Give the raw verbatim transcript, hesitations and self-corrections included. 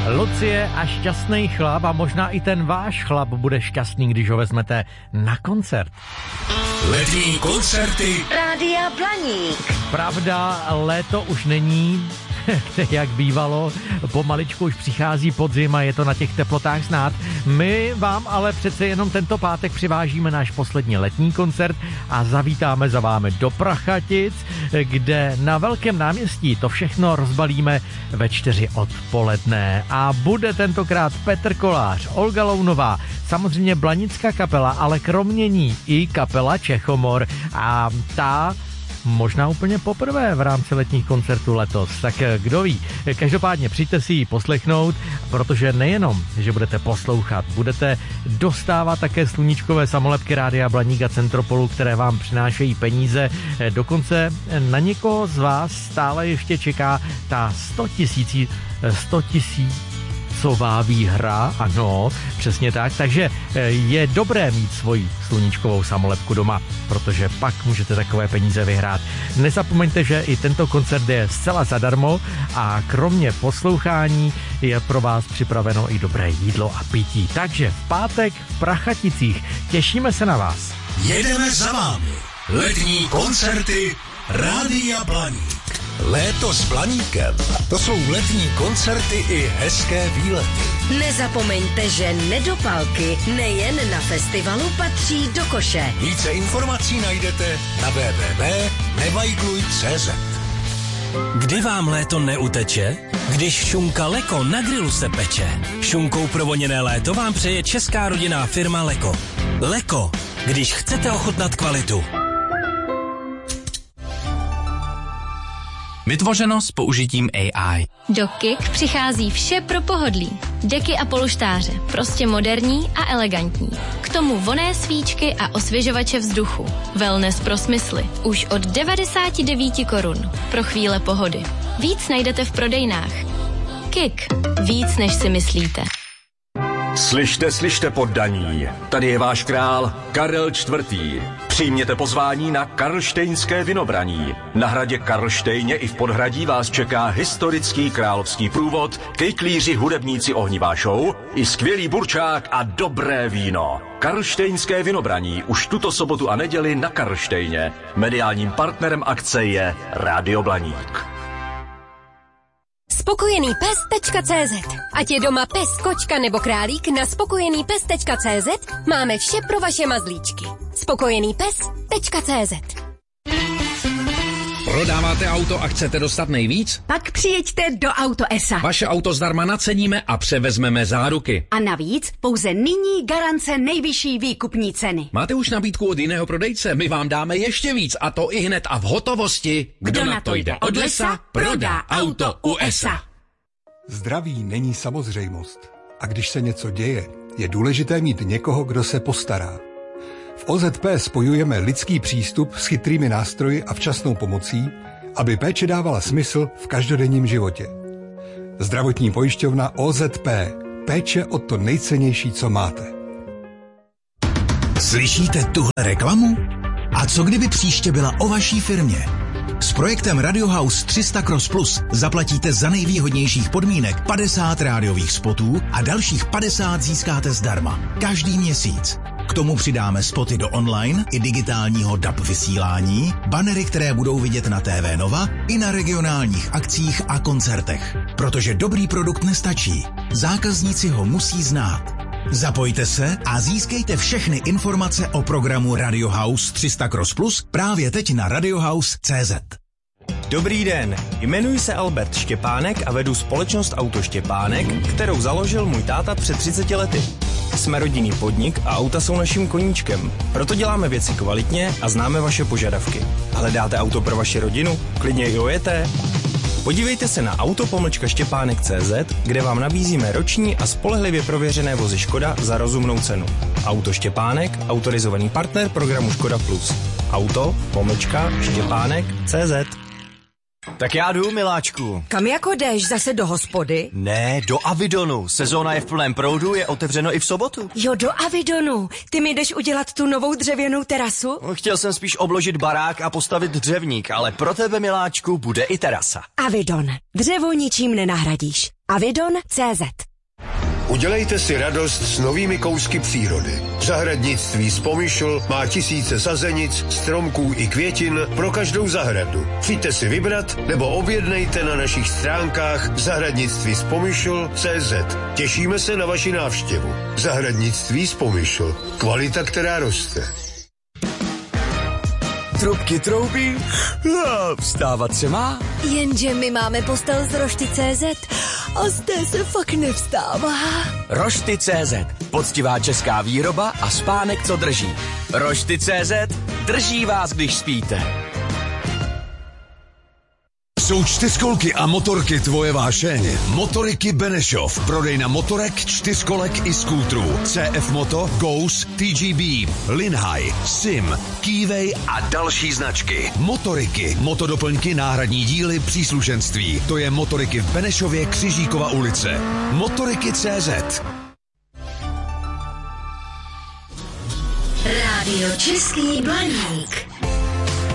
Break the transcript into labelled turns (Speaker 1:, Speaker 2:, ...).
Speaker 1: Lucie a šťastný chlap, a možná i ten váš chlap bude šťastný, když ho vezmete na koncert.
Speaker 2: Letní koncerty
Speaker 3: Rádia Blaník.
Speaker 1: Pravda, léto už není, jak bývalo, pomaličku už přichází podzim a je to na těch teplotách znát. My vám ale přece jenom tento pátek přivážíme náš poslední letní koncert a zavítáme za vámi do Prachatic, kde na Velkém náměstí to všechno rozbalíme ve čtyři odpoledne. A bude tentokrát Petr Kolář, Olga Lounová, samozřejmě blanická kapela, ale kromě ní i kapela Čechomor, a ta možná úplně poprvé v rámci letních koncertů letos. Tak kdo ví, každopádně přijďte si ji poslechnout, protože nejenom, že budete poslouchat, budete dostávat také sluníčkové samolepky Rádia Blaník a Centropolu, které vám přinášejí peníze. Dokonce na někoho z vás stále ještě čeká ta sto tisící, sto tisíc sová výhra, ano, přesně tak, takže je dobré mít svoji sluníčkovou samolepku doma, protože pak můžete takové peníze vyhrát. Nezapomeňte, že i tento koncert je zcela zadarmo a kromě poslouchání je pro vás připraveno i dobré jídlo a pití. Takže v pátek v Prachaticích těšíme se na vás.
Speaker 2: jedeme za vámi. Letní koncerty Rádia Blaník. Léto s Blaníkem. To jsou letní koncerty i hezké výlety.
Speaker 3: Nezapomeňte, že nedopalky nejen na festivalu patří do koše.
Speaker 2: Více informací najdete na w w w tečka nevajgluj tečka cé zet.
Speaker 4: Kdy vám léto neuteče? Když šunka Leko na grilu se peče. Šunkou provoněné léto vám přeje česká rodinná firma Leko. Leko, když chcete ochutnat kvalitu. Vytvořeno s použitím A I.
Speaker 5: Do Kik přichází vše pro pohodlí. Deky a polštáře, prostě moderní a elegantní. K tomu vonné svíčky a osvěžovače vzduchu. Wellness pro smysly. Už od devadesát devět korun. Pro chvíle pohody. Víc najdete v prodejnách. Kik. Víc, než si myslíte.
Speaker 6: Slyšte, slyšte poddaní. Tady je váš král Karel čtvrtý. Přijměte pozvání na karlštejnské vinobraní. Na hradě Karlštejně i v Podhradí vás čeká historický královský průvod, kejklíři, hudebníci, ohnivá show, i skvělý burčák a dobré víno. Karlštejnské vinobraní už tuto sobotu a neděli na Karlštejně. Mediálním partnerem akce je Rádio Blaník.
Speaker 7: spokojený pes tečka cé zet. Ať je doma pes, kočka nebo králík, na spokojený pes tečka cé zet máme vše pro vaše mazlíčky. spokojený pes tečka cé zet.
Speaker 8: Prodáváte auto a chcete dostat nejvíc?
Speaker 9: Pak přijeďte do Auto E S A.
Speaker 8: Vaše auto zdarma naceníme a převezmeme záruky.
Speaker 9: A navíc pouze nyní garance nejvyšší výkupní ceny.
Speaker 8: Máte už nabídku od jiného prodejce? My vám dáme ještě víc, a to i hned a v hotovosti.
Speaker 9: Kdo, Kdo na to jde od lesa, prodá auto u E S A.
Speaker 10: Zdraví není samozřejmost. A když se něco děje, je důležité mít někoho, kdo se postará. V O Z P spojujeme lidský přístup s chytrými nástroji a včasnou pomocí, aby péče dávala smysl v každodenním životě. Zdravotní pojišťovna O Z P. Péče o to nejcennější, co máte.
Speaker 11: Slyšíte tuhle reklamu? A co kdyby příště byla o vaší firmě? S projektem Radio House tři sta Cross Plus zaplatíte za nejvýhodnějších podmínek padesát rádiových spotů a dalších padesát získáte zdarma. Každý měsíc. K tomu přidáme spoty do online i digitálního D A B vysílání, banery, které budou vidět na T V Nova i na regionálních akcích a koncertech. Protože dobrý produkt nestačí. Zákazníci ho musí znát. Zapojte se a získejte všechny informace o programu Radio House tři sta Cross Plus právě teď na radiohouse tečka cé zet.
Speaker 12: Dobrý den, jmenuji se Albert Štěpánek a vedu společnost Auto Štěpánek, kterou založil můj táta před třiceti lety. Jsme rodinný podnik a auta jsou naším koníčkem. Proto děláme věci kvalitně a známe vaše požadavky. Hledáte auto pro vaši rodinu? Klidně i ojeté? Podívejte se na auto pomlčka štěpánek tečka cé zet, kde vám nabízíme roční a spolehlivě prověřené vozy Škoda za rozumnou cenu. Auto Štěpánek, autorizovaný partner programu Škoda Plus. Auto pomlčka štěpánek tečka cé zet.
Speaker 13: Tak já jdu, miláčku.
Speaker 14: Kam jako jdeš? Zase do hospody?
Speaker 13: Ne, do Avidonu. Sezóna je v plném proudu, je otevřeno i v sobotu.
Speaker 14: Jo, do Avidonu. Ty mi jdeš udělat tu novou dřevěnou terasu?
Speaker 13: Chtěl jsem spíš obložit barák a postavit dřevník, ale pro tebe, miláčku, bude i terasa.
Speaker 14: Avidon. Dřevo ničím nenahradíš. Avidon tečka cé zet.
Speaker 15: Udělejte si radost s novými kousky přírody. Zahradnictví z Pomyšl má tisíce sazenic, stromků i květin pro každou zahradu. Přijďte si vybrat nebo objednejte na našich stránkách zahradnictví z Pomyšl tečka cé zet. Těšíme se na vaši návštěvu. Zahradnictví z Pomyšl. Kvalita, která roste.
Speaker 16: Trubky troubí, vstávat se má.
Speaker 17: Jenže my máme postel z rošty tečka cé zet a z té se fakt nevstává.
Speaker 16: Rošty tečka cé zet. Poctivá česká výroba a spánek, co drží. Rošty tečka cé zet. Drží vás, když spíte.
Speaker 2: Jsou čtyřkolky a motorky tvoje vášeň. Motoriky Benešov. Prodejna motorek, čtyřkolek i skútrů. C F Moto, Ghost, T G B, Linhai, Sim, Keyway a další značky. Motoriky, motodoplňky, náhradní díly, příslušenství. To je Motoriky v Benešově, Křižíkova ulice. Motoriky tečka cé zet.
Speaker 3: Rádio Český Blaník.